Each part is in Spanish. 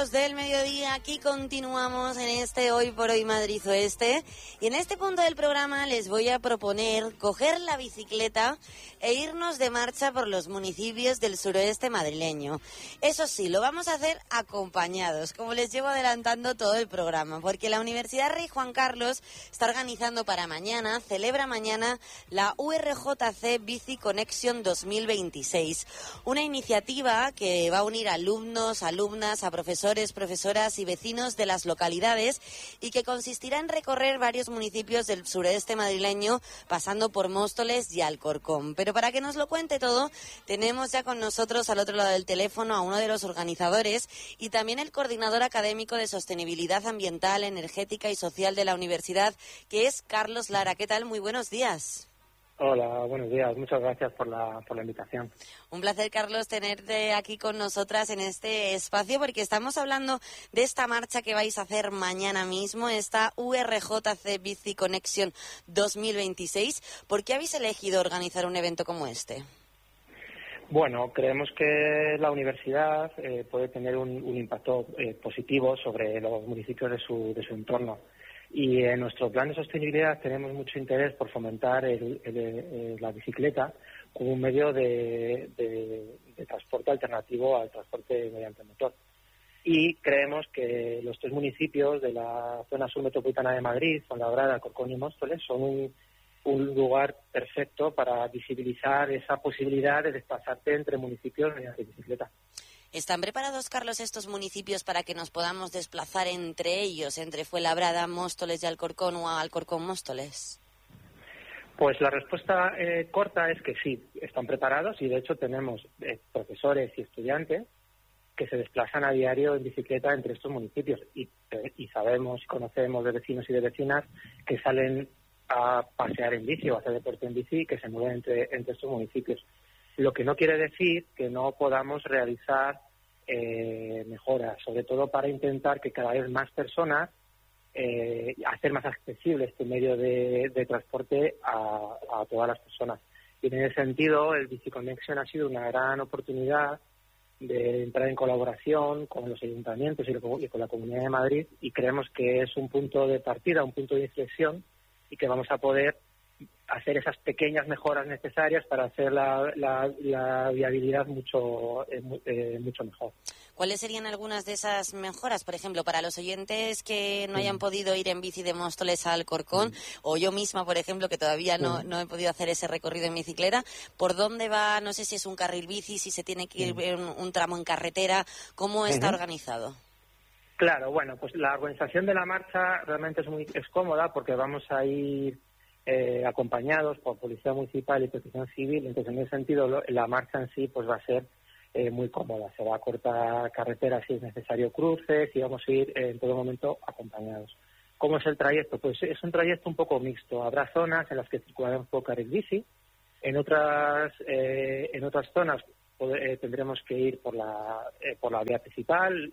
2 del mediodía, aquí continuamos en este Hoy por Hoy Madrid Oeste, y en este punto del programa les voy a proponer coger la bicicleta e irnos de marcha por los municipios del suroeste madrileño. Eso sí, lo vamos a hacer acompañados, como les llevo adelantando todo el programa, porque la Universidad Rey Juan Carlos está organizando para mañana, celebra mañana la URJC Bici Connection 2026, una iniciativa que va a unir alumnos, alumnas, a profesores, profesoras y vecinos de las localidades, y que consistirá en recorrer varios municipios del sureste madrileño, pasando por Móstoles y Alcorcón. Pero para que nos lo cuente todo, tenemos ya con nosotros al otro lado del teléfono a uno de los organizadores y también el coordinador académico de Sostenibilidad Ambiental, Energética y Social de la Universidad, que es Carlos Lara. ¿Qué tal? Muy buenos días. Hola, buenos días. Muchas gracias por la invitación. Un placer, Carlos, tenerte aquí con nosotras en este espacio, porque estamos hablando de esta marcha que vais a hacer mañana mismo, esta URJC Bici Connection 2026. ¿Por qué habéis elegido organizar un evento como este? Bueno, creemos que la universidad puede tener un impacto positivo sobre los municipios de su entorno. Y en nuestro plan de sostenibilidad tenemos mucho interés por fomentar la bicicleta como un medio de transporte alternativo al transporte mediante motor. Y creemos que los 3 municipios de la zona sur metropolitana de Madrid, Fuenlabrada, Alcorcón y Móstoles, son un lugar perfecto para visibilizar esa posibilidad de desplazarte entre municipios mediante bicicleta. ¿Están preparados, Carlos, estos municipios para que nos podamos desplazar entre ellos, entre Fuenlabrada, Móstoles y Alcorcón o Alcorcón-Móstoles? Pues la respuesta corta es que sí, están preparados, y de hecho tenemos profesores y estudiantes que se desplazan a diario en bicicleta entre estos municipios, y sabemos y conocemos de vecinos y de vecinas que salen a pasear en bici o a hacer deporte en bici y que se mueven entre estos municipios. Lo que no quiere decir que no podamos realizar mejoras, sobre todo para intentar que cada vez más personas, hacer más accesible este medio de transporte a todas las personas. Y en ese sentido, el Bici Connection ha sido una gran oportunidad de entrar en colaboración con los ayuntamientos y con la Comunidad de Madrid, y creemos que es un punto de partida, un punto de inflexión, y que vamos a poder hacer esas pequeñas mejoras necesarias para hacer la viabilidad mucho mejor. ¿Cuáles serían algunas de esas mejoras? Por ejemplo, para los oyentes que no hayan podido ir en bici de Móstoles a Alcorcón, o yo misma, por ejemplo, que todavía no he podido hacer ese recorrido en bicicleta, ¿por dónde va? No sé si es un carril bici, si se tiene que ir un tramo en carretera. ¿Cómo está organizado? Claro, bueno, pues la organización de la marcha realmente es cómoda, porque vamos a ir acompañados por Policía Municipal y Protección Civil. Entonces, en ese sentido, la marcha en sí pues va a ser muy cómoda. Se va a cortar carretera si es necesario, cruces, y vamos a ir en todo momento acompañados. ¿Cómo es el trayecto? Pues es un trayecto un poco mixto. Habrá zonas en las que circularemos por carril bici, en otras zonas tendremos que ir por la vía principal.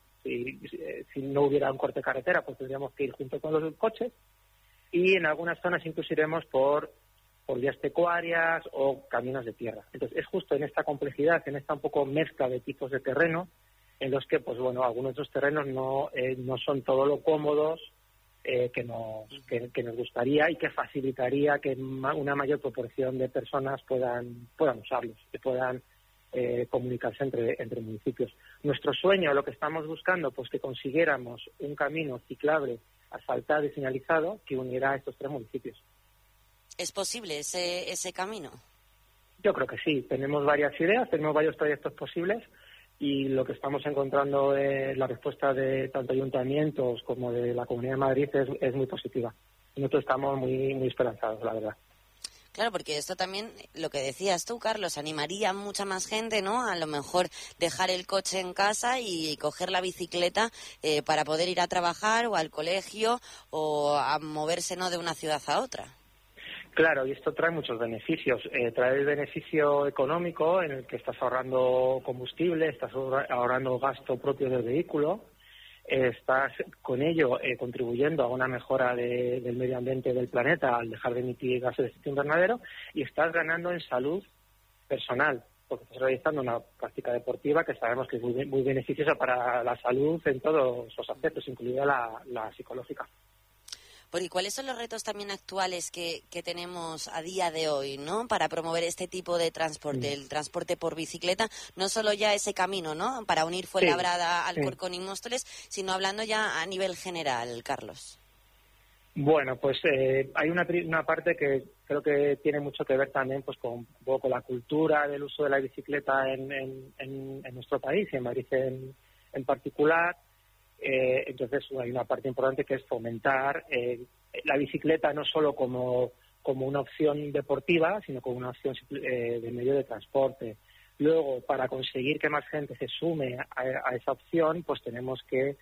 Si no hubiera un corte de carretera, pues tendríamos que ir junto con los coches, y en algunas zonas incluso iremos por vías pecuarias o caminos de tierra. Entonces, es justo en esta complejidad, en esta un poco mezcla de tipos de terreno, en los que, pues bueno, algunos de estos terrenos no son todo lo cómodos que nos gustaría, y que facilitaría que una mayor proporción de personas puedan usarlos, que puedan comunicarse entre municipios. Nuestro sueño, lo que estamos buscando, pues que consiguiéramos un camino ciclable, asfaltado y señalizado, que uniera a estos 3 municipios. ¿Es posible ese camino? Yo creo que sí. Tenemos varias ideas, tenemos varios proyectos posibles, y lo que estamos encontrando la respuesta de tanto ayuntamientos como de la Comunidad de Madrid es muy positiva. Nosotros estamos muy esperanzados, la verdad. Claro, porque esto también, lo que decías tú, Carlos, animaría a mucha más gente, ¿no? A lo mejor dejar el coche en casa y coger la bicicleta para poder ir a trabajar o al colegio o a moverse, ¿no?, de una ciudad a otra. Claro, y esto trae muchos beneficios. Trae el beneficio económico, en el que estás ahorrando combustible, estás ahorrando gasto propio del vehículo, estás con ello contribuyendo a una mejora del medio ambiente del planeta al dejar de emitir gases de efecto invernadero, y estás ganando en salud personal, porque estás realizando una práctica deportiva que sabemos que es muy beneficiosa para la salud en todos los aspectos, incluida la psicológica. ¿Y cuáles son los retos también actuales que tenemos a día de hoy, ¿no?, para promover este tipo de transporte, el transporte por bicicleta? No solo ya ese camino, ¿no?, para unir Fuenlabrada, Alcorcón y Móstoles, sino hablando ya a nivel general, Carlos. Bueno, pues hay una parte que creo que tiene mucho que ver también pues con un poco la cultura del uso de la bicicleta en nuestro país y en Madrid en particular. Entonces hay una parte importante que es fomentar la bicicleta no solo como una opción deportiva, sino como una opción de medio de transporte. Luego, para conseguir que más gente se sume a esa opción, pues tenemos que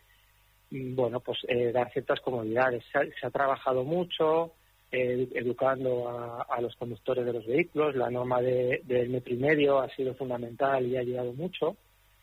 dar ciertas comodidades. Se ha trabajado mucho educando a los conductores de los vehículos. La norma del 1,5 metros ha sido fundamental y ha ayudado mucho.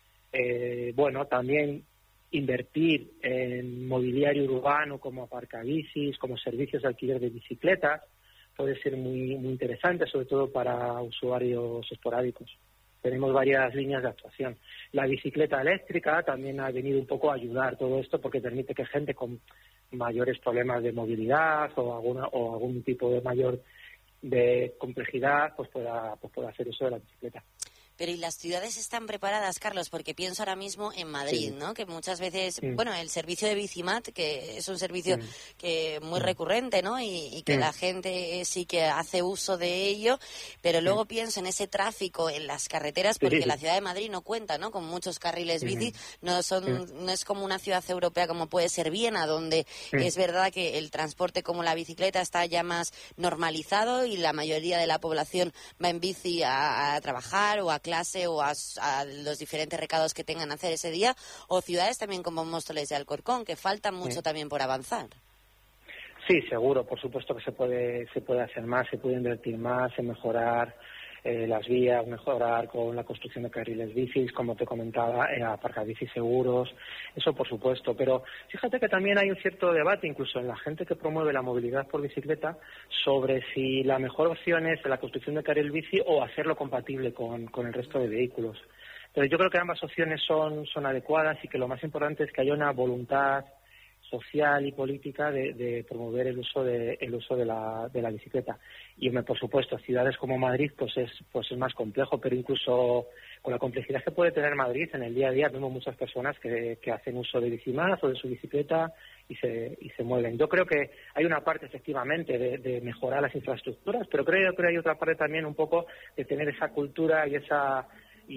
También invertir en mobiliario urbano como aparcabicis, como servicios de alquiler de bicicletas, puede ser muy interesante, sobre todo para usuarios esporádicos. Tenemos varias líneas de actuación. La bicicleta eléctrica también ha venido un poco a ayudar todo esto porque permite que gente con mayores problemas de movilidad o algún tipo de mayor de complejidad pues pueda hacer uso de la bicicleta. Pero ¿y las ciudades están preparadas, Carlos? Porque pienso ahora mismo en Madrid, ¿no?, que muchas veces, el servicio de Bicimat, que es un servicio que muy recurrente, ¿no?, y que la gente sí que hace uso de ello, pero luego pienso en ese tráfico en las carreteras, porque la ciudad de Madrid no cuenta, ¿no?, con muchos carriles bici, no es como una ciudad europea como puede ser Viena, donde es verdad que el transporte como la bicicleta está ya más normalizado y la mayoría de la población va en bici a trabajar o a clase o a los diferentes recados que tengan que hacer ese día, o ciudades también como Móstoles y Alcorcón, que faltan mucho también por avanzar. Sí, seguro, por supuesto que se puede hacer más, se puede invertir más en mejorar las vías, mejorar con la construcción de carriles bicis, como te comentaba, aparcar bicis seguros, eso por supuesto. Pero fíjate que también hay un cierto debate, incluso en la gente que promueve la movilidad por bicicleta, sobre si la mejor opción es la construcción de carril bici o hacerlo compatible con el resto de vehículos. Pero yo creo que ambas opciones son adecuadas y que lo más importante es que haya una voluntad social y política de promover el uso de la bicicleta. Y por supuesto, ciudades como Madrid pues es más complejo, pero incluso con la complejidad que puede tener Madrid en el día a día vemos muchas personas que hacen uso de Bicimás o de su bicicleta y se mueven. Yo creo que hay una parte efectivamente de mejorar las infraestructuras, pero creo que hay otra parte también un poco de tener esa cultura y esa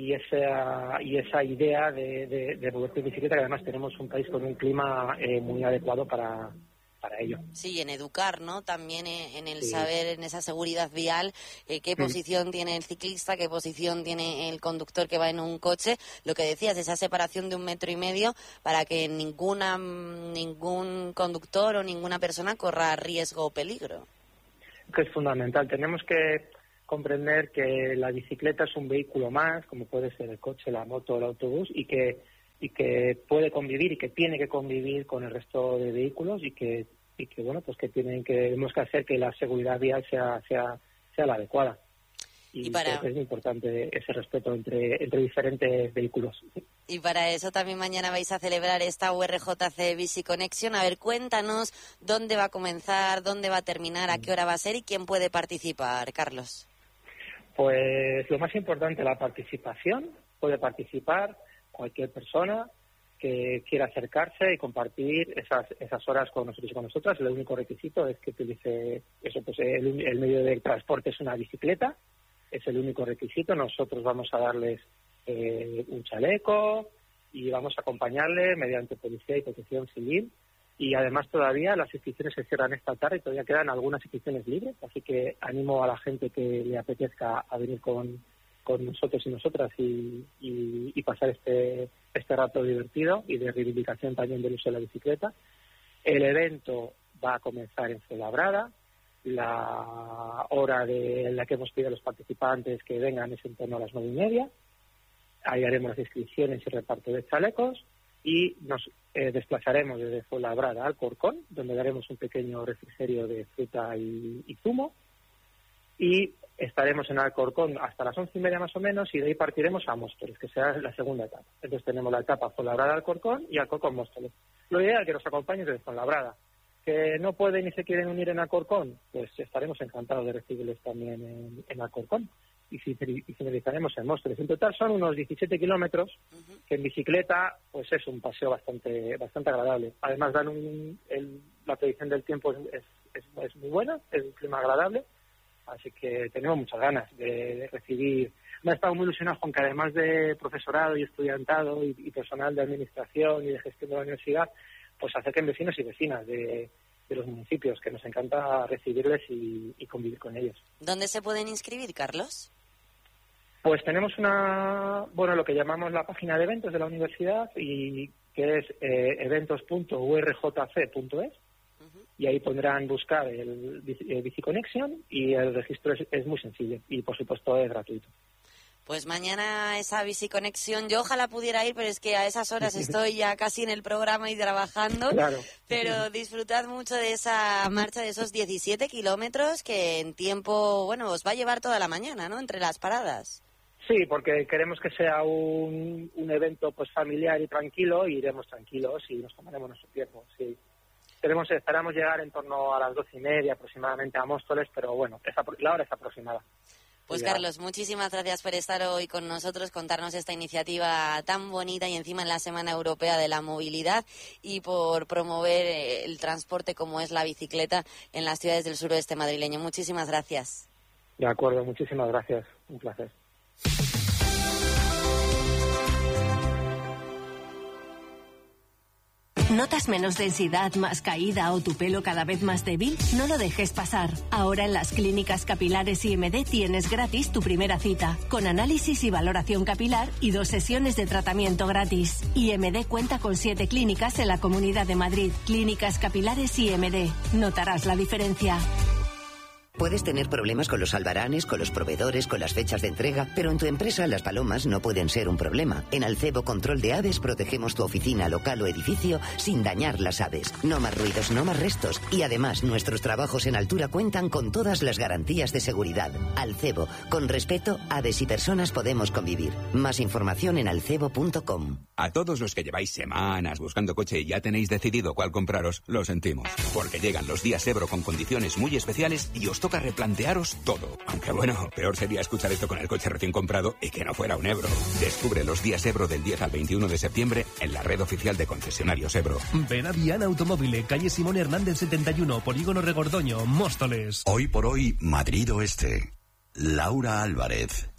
idea de moverte en bicicleta, que además tenemos un país con un clima muy adecuado para ello. Sí, en educar, ¿no?, también en el saber, en esa seguridad vial, qué posición tiene el ciclista, qué posición tiene el conductor que va en un coche. Lo que decías, esa separación de 1,5 metros para que ningún conductor o ninguna persona corra riesgo o peligro. Que es fundamental. Tenemos que comprender que la bicicleta es un vehículo más, como puede ser el coche, la moto o el autobús, y que puede convivir y que tiene que convivir con el resto de vehículos y que tenemos que hacer que la seguridad vial sea la adecuada. Y creo que es muy importante ese respeto entre diferentes vehículos. Y para eso también mañana vais a celebrar esta URJC Bici Connection. A ver, cuéntanos dónde va a comenzar, dónde va a terminar, a qué hora va a ser y quién puede participar, Carlos. Pues lo más importante, la participación. Puede participar cualquier persona que quiera acercarse y compartir esas horas con nosotros y con nosotras. El único requisito es que utilice eso, pues el medio de transporte es una bicicleta, es el único requisito. Nosotros vamos a darles un chaleco y vamos a acompañarle mediante policía y protección civil. Y además todavía las inscripciones se cierran esta tarde y todavía quedan algunas inscripciones libres, así que animo a la gente que le apetezca a venir con nosotros y nosotras y pasar este rato divertido y de reivindicación también del uso de la bicicleta. El evento va a comenzar en Fuenlabrada. La hora en la que hemos pedido a los participantes que vengan es en torno a las 9:30. Ahí haremos las inscripciones y reparto de chalecos y nos desplazaremos desde Fuenlabrada a Alcorcón, donde daremos un pequeño refrigerio de fruta y zumo. Y estaremos en Alcorcón hasta las 11:30 más o menos, y de ahí partiremos a Móstoles, que será la segunda etapa. Entonces tenemos la etapa Fuenlabrada-Alcorcón y Alcorcón-Móstoles. Lo ideal es que nos acompañen desde Fuenlabrada. Que no pueden ni se quieren unir en Alcorcón, pues estaremos encantados de recibirles también en Alcorcón. Y finalizaremos en Móstoles. En total son unos 17 kilómetros, que en bicicleta pues es un paseo bastante agradable. Además la predicción del tiempo es muy buena, es un clima agradable. Así que tenemos muchas ganas de recibir. Me ha estado muy ilusionado con que, además de profesorado y estudiantado y personal de administración y de gestión de la universidad, pues acerquen vecinos y vecinas de los municipios, que nos encanta recibirles y convivir con ellos. ¿Dónde se pueden inscribir, Carlos? Pues tenemos lo que llamamos la página de eventos de la universidad, y que es eventos.urjc.es. Y ahí podrán buscar el Biciconexión, y el registro es muy sencillo y, por supuesto, es gratuito. Pues mañana esa biciconexión, yo ojalá pudiera ir, pero es que a esas horas estoy ya casi en el programa y trabajando. Claro. Pero disfrutad mucho de esa marcha, de esos 17 kilómetros que en tiempo, os va a llevar toda la mañana, ¿no?, entre las paradas. Sí, porque queremos que sea un evento pues familiar y tranquilo, y iremos tranquilos y nos tomaremos nuestro tiempo, sí. Esperamos llegar en torno a las 12:30 aproximadamente a Móstoles, pero la hora es aproximada. Pues Carlos, muchísimas gracias por estar hoy con nosotros, contarnos esta iniciativa tan bonita y encima en la Semana Europea de la Movilidad, y por promover el transporte como es la bicicleta en las ciudades del suroeste madrileño. Muchísimas gracias. De acuerdo, muchísimas gracias. Un placer. ¿Notas menos densidad, más caída o tu pelo cada vez más débil? No lo dejes pasar. Ahora en las clínicas capilares IMD tienes gratis tu primera cita, con análisis y valoración capilar y 2 sesiones de tratamiento gratis. IMD cuenta con 7 clínicas en la Comunidad de Madrid. Clínicas capilares IMD. Notarás la diferencia. Puedes tener problemas con los albaranes, con los proveedores, con las fechas de entrega, pero en tu empresa las palomas no pueden ser un problema. En Alcebo Control de Aves protegemos tu oficina, local o edificio sin dañar las aves. No más ruidos, no más restos. Y además, nuestros trabajos en altura cuentan con todas las garantías de seguridad. Alcebo, con respeto, aves y personas podemos convivir. Más información en alcebo.com. A todos los que lleváis semanas buscando coche y ya tenéis decidido cuál compraros, lo sentimos. Porque llegan los días Ebro con condiciones muy especiales y os toca replantearos todo. Aunque peor sería escuchar esto con el coche recién comprado y que no fuera un Ebro. Descubre los días Ebro del 10 al 21 de septiembre en la red oficial de concesionarios Ebro. Ven a Viana Automóvil, calle Simón Hernández 71, Polígono Regordoño, Móstoles. Hoy por hoy, Madrid Oeste. Laura Álvarez.